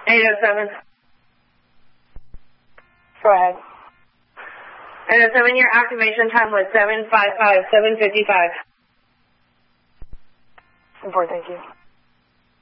807. Go ahead. 807, your activation time was 7:55, 7:55. 4, thank you.